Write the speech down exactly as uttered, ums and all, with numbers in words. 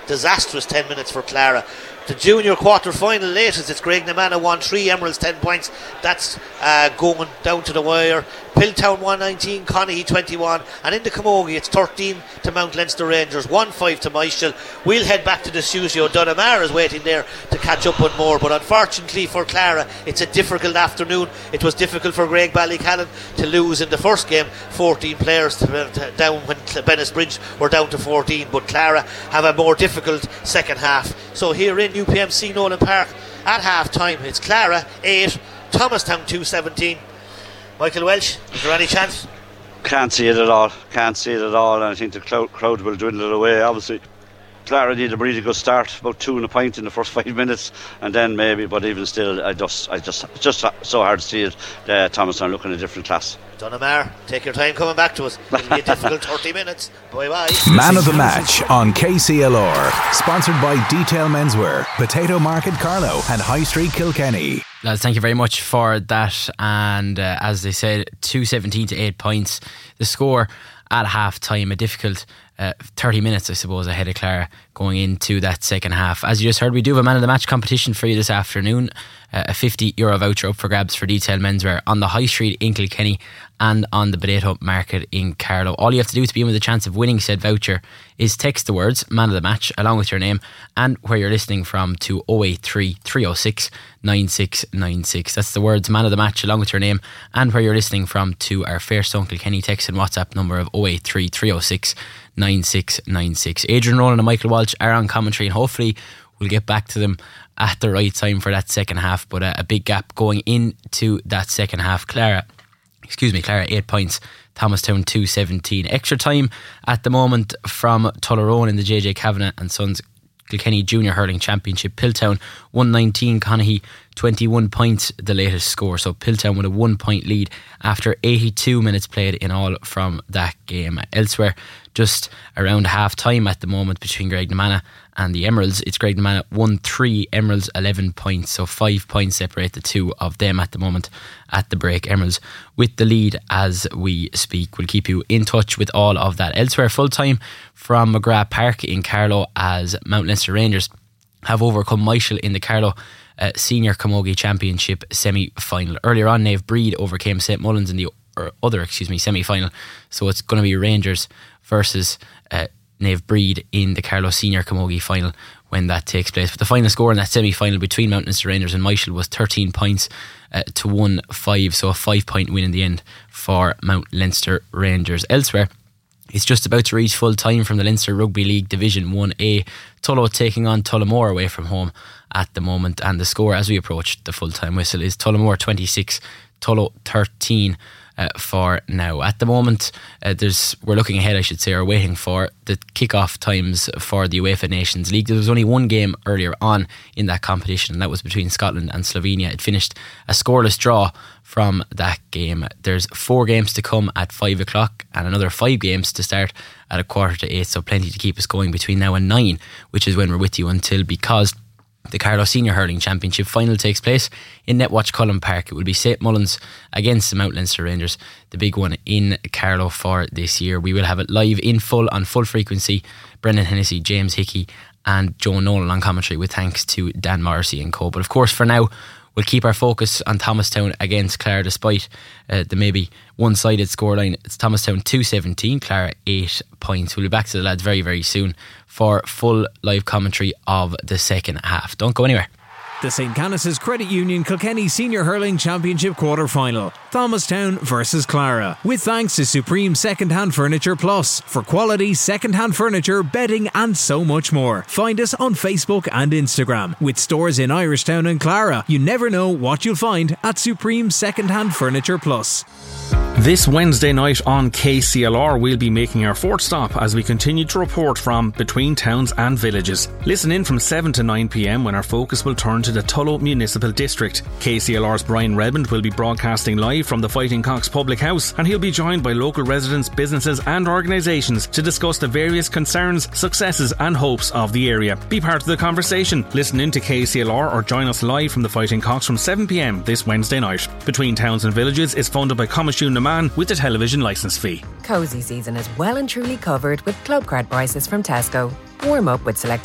disastrous ten minutes for Clara. The junior quarter final latest, it's Graignamanagh one three, Emeralds ten points. That's uh, going down to the wire. Piltown one nineteen, Conaghy twenty-one, and in the Camogie it's thirteen to Mount Leinster Rangers, one five to Michael. We'll head back to the studio. Dunamar is waiting there to catch up on more, but unfortunately for Clara it's a difficult afternoon. It was difficult for Graigballycallan to lose in the first game, fourteen players to, to, down when Bennettsbridge were down to fourteen, but Clara have a more difficult second half. So here in U P M C Nolan Park at half time it's Clara eight, Thomastown two seventeen. Michael Welsh, is there any chance? Can't see it at all. Can't see it at all. And I think the crowd, crowd will dwindle away. Obviously, Clara need a really good start, about two and a pint in the first five minutes, and then maybe. But even still, I just, I just, it's just so hard to see it. Uh, Thomastown looking a different class. Dunamar, take your time coming back to us. It'll be a difficult thirty minutes. Bye bye. Man of the match on K C L R, sponsored by Detail Menswear, Potato Market Carlow, and High Street Kilkenny. Lads, thank you very much for that. And uh, as they said, two seventeen to eight points. The score at half time, a difficult uh, thirty minutes, I suppose, ahead of Clara going into that second half. As you just heard, we do have a man of the match competition for you this afternoon. Uh, a fifty euro voucher up for grabs for Detail Menswear on the High Street in Kilkenny and on the Potato Market in Carlow. All you have to do to be in with a chance of winning said voucher is text the words man of the match along with your name and where you're listening from to oh eight three, three oh six, nine six nine six. That's the words man of the match along with your name and where you're listening from to our Fairstone Kilkenny text and WhatsApp number of oh eight three, three oh six, nine six nine six. Adrian Rowland and Michael Walsh are on commentary, and hopefully we'll get back to them at the right time for that second half. But a, a big gap going into that second half. Clara, excuse me, Clara eight points, Thomastown two seventeen. Extra time at the moment from Tullaroan in the J J Kavanagh and Sons Kilkenny Junior Hurling Championship. Piltown one nineteen, Conaghy twenty-one points, the latest score. So Piltown with a one point lead after eighty-two minutes played in all from that game. Elsewhere, just around half time at the moment between Graignamanagh and the Emeralds. It's Graignamanagh one three, Emeralds eleven points, so five points separate the two of them at the moment at the break. Emeralds with the lead as we speak. We'll keep you in touch with all of that. Elsewhere, full time from McGrath Park in Carlow as Mount Leinster Rangers have overcome Michael in the Carlow uh, Senior Camogie Championship semi-final. Earlier on, Naomh Breed overcame Saint Mullins in the or other, excuse me, semi-final. So it's going to be Rangers versus uh, Naomh Breed in the Carlow Senior Camogie final when that takes place. But the final score in that semi-final between Mount Leinster Rangers and Michael was thirteen points uh, to one five, so a five point win in the end for Mount Leinster Rangers. Elsewhere, it's just about to reach full time from the Leinster Rugby League Division one A. Tullow taking on Tullamore away from home at the moment, and the score as we approach the full time whistle is Tullamore twenty-six, Tullow thirteen. Uh, for now. At the moment, uh, there's we're looking ahead, I should say, or waiting for the kick-off times for the UEFA Nations League. There was only one game earlier on in that competition, and that was between Scotland and Slovenia. It finished a scoreless draw from that game. There's four games to come at five o'clock and another five games to start at a quarter to eight, so plenty to keep us going between now and nine, which is when we're with you until, because the Carlow Senior Hurling Championship final takes place in Netwatch Cullen Park. It will be Saint Mullins against the Mount Leinster Rangers, the big one in Carlow for this year. We will have it live in full on full frequency. Brendan Hennessy, James Hickey and Joe Nolan on commentary, with thanks to Dan Morrissey and co. But of course, for now, we'll keep our focus on Thomastown against Clara, despite uh, the maybe one-sided scoreline. It's Thomastown two seventeen, Clara eight points. We'll be back to the lads very, very soon for full live commentary of the second half. Don't go anywhere. The Saint Canice's Credit Union Kilkenny Senior Hurling Championship Quarter Final. Thomastown versus Clara. With thanks to Supreme Second-Hand Furniture Plus. For quality second-hand furniture, bedding and so much more. Find us on Facebook and Instagram. With stores in Irishtown and Clara, you never know what you'll find at Supreme Second-Hand Furniture Plus. This Wednesday night on K C L R, we'll be making our fourth stop as we continue to report from between towns and villages. Listen in from seven to nine p m when our focus will turn to the Tullow Municipal District. K C L R's Brian Redmond will be broadcasting live from the Fighting Cocks Public House, and he'll be joined by local residents, businesses and organisations to discuss the various concerns, successes and hopes of the area. Be part of the conversation. Listen in to K C L R or join us live from the Fighting Cocks from seven p m this Wednesday night. Between Towns and Villages is funded by Comishune Naman with the television licence fee. Cosy season is well and truly covered with club card prices from Tesco. Warm up with select